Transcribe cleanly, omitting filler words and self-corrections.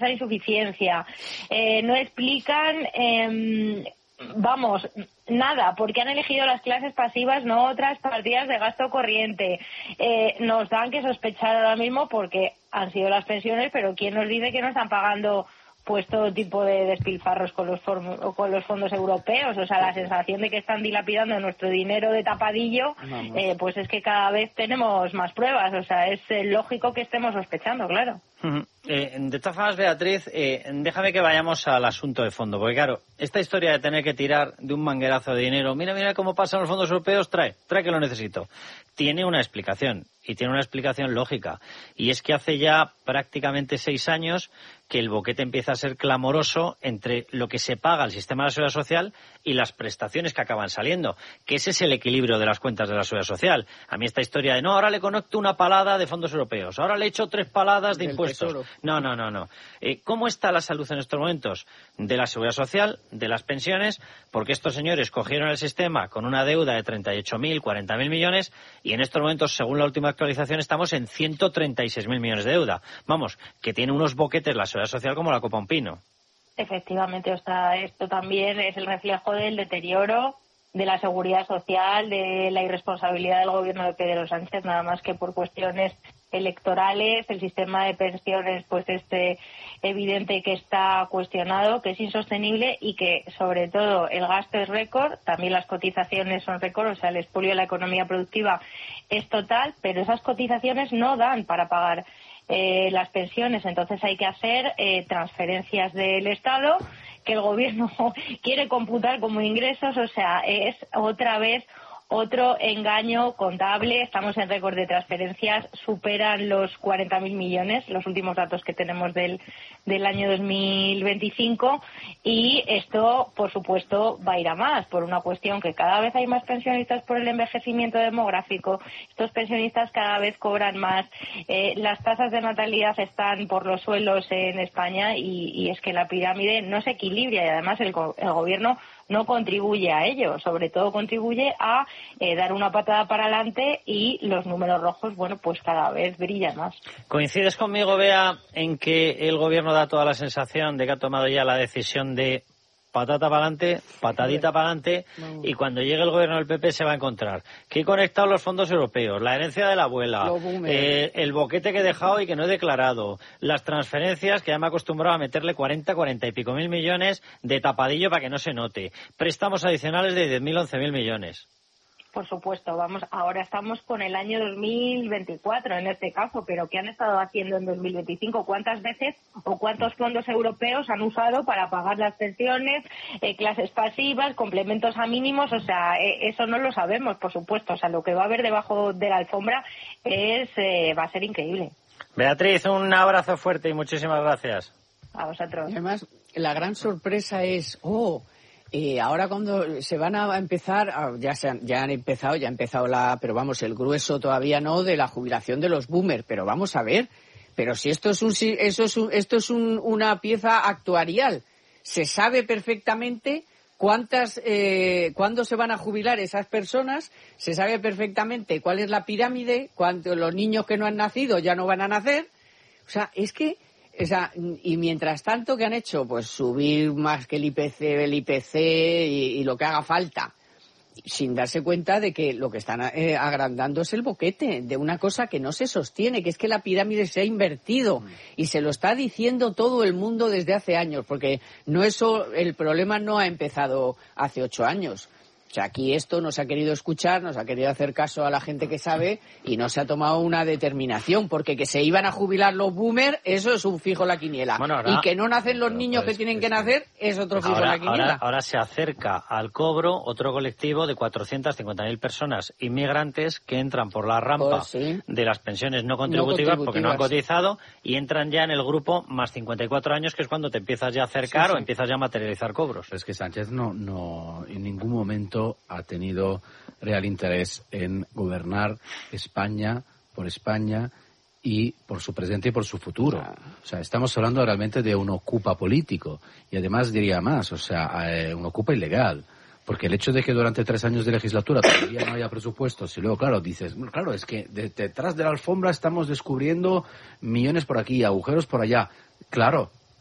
esa insuficiencia, no explican, nada, porque han elegido las clases pasivas, no otras partidas de gasto corriente. Nos dan que sospechar ahora mismo porque han sido las pensiones, pero ¿quién nos dice que no están pagando pues todo tipo de despilfarros con los fondos europeos? O sea, la sensación de que están dilapidando nuestro dinero de tapadillo, pues es que cada vez tenemos más pruebas. O sea, es lógico que estemos sospechando, claro. De todas formas, Beatriz, déjame que vayamos al asunto de fondo, porque claro, esta historia de tener que tirar de un manguerazo de dinero, mira cómo pasan los fondos europeos, trae que lo necesito, tiene una explicación, y tiene una explicación lógica, y es que hace ya prácticamente 6 años que el boquete empieza a ser clamoroso entre lo que se paga al sistema de la seguridad social y las prestaciones que acaban saliendo, que ese es el equilibrio de las cuentas de la seguridad social. A mí esta historia de, no, ahora le conecto una palada de fondos europeos, ahora le echo 3 paladas de impuestos. No. ¿Cómo está la salud en estos momentos? De la seguridad social, de las pensiones, porque estos señores cogieron el sistema con una deuda de 38.000, 40.000 millones y en estos momentos, según la última actualización, estamos en 136.000 millones de deuda. Vamos, que tiene unos boquetes la seguridad social como la copa un pino. Efectivamente, o sea, esto también es el reflejo del deterioro de la seguridad social, de la irresponsabilidad del gobierno de Pedro Sánchez, nada más que por cuestiones electorales. El sistema de pensiones pues es evidente que está cuestionado, que es insostenible y que sobre todo el gasto es récord, también las cotizaciones son récord, o sea, el expolio de la economía productiva es total, pero esas cotizaciones no dan para pagar las pensiones, entonces hay que hacer transferencias del Estado que el gobierno quiere computar como ingresos, o sea, es otra vez otro engaño contable. Estamos en récord de transferencias, superan los 40.000 millones, los últimos datos que tenemos del año 2025, y esto, por supuesto, va a ir a más, por una cuestión que cada vez hay más pensionistas por el envejecimiento demográfico, estos pensionistas cada vez cobran más, las tasas de natalidad están por los suelos en España y es que la pirámide no se equilibra y además el gobierno no contribuye a ello, sobre todo contribuye a dar una patada para adelante y los números rojos, bueno, pues cada vez brillan más. ¿Coincides conmigo, Bea, en que el gobierno da toda la sensación de que ha tomado ya la decisión de patata para adelante, patadita para adelante, y cuando llegue el gobierno del PP se va a encontrar que he conectado los fondos europeos, la herencia de la abuela, el boquete que he dejado y que no he declarado, las transferencias que ya me he acostumbrado a meterle 40 y pico mil millones de tapadillo para que no se note, préstamos adicionales de 10.000, 11.000 millones? Por supuesto, ahora estamos con el año 2024 en este caso, pero ¿qué han estado haciendo en 2025? ¿Cuántas veces o cuántos fondos europeos han usado para pagar las pensiones, clases pasivas, complementos a mínimos? O sea, eso no lo sabemos, por supuesto. O sea, lo que va a haber debajo de la alfombra va a ser increíble. Beatriz, un abrazo fuerte y muchísimas gracias. A vosotros. Y además, la gran sorpresa es, ahora cuando se van a empezar, ya ha empezado pero vamos, el grueso todavía no de la jubilación de los boomers, pero vamos a ver, pero si esto es una pieza actuarial, se sabe perfectamente cuándo se van a jubilar esas personas, se sabe perfectamente cuál es la pirámide, cuántos los niños que no han nacido ya no van a nacer, o sea, es que y mientras tanto, ¿qué han hecho? Pues subir más que el IPC y lo que haga falta, sin darse cuenta de que lo que están agrandando es el boquete de una cosa que no se sostiene, que es que la pirámide se ha invertido y se lo está diciendo todo el mundo desde hace años, porque el problema no ha empezado hace 8 años. O sea, aquí esto no se ha querido escuchar, no se ha querido hacer caso a la gente que sabe y no se ha tomado una determinación, porque que se iban a jubilar los boomers, eso es un fijo en la quiniela. Bueno, y que no nacen los niños que tienen que nacer es otro fijo en la quiniela. Ahora se acerca al cobro otro colectivo de 450.000 personas inmigrantes que entran por la rampa de las pensiones no contributivas porque no han cotizado y entran ya en el grupo más 54 años, que es cuando te empiezas ya a acercar o empiezas ya a materializar cobros. Es que Sánchez no en ningún momento ha tenido real interés en gobernar España por España y por su presente y por su futuro. O sea, estamos hablando realmente de un ocupa político y además diría más, o sea, un ocupa ilegal. Porque el hecho de que durante 3 años de legislatura todavía no haya presupuestos y luego, claro, dices, claro, es que detrás de la alfombra estamos descubriendo millones por aquí, agujeros por allá. Claro,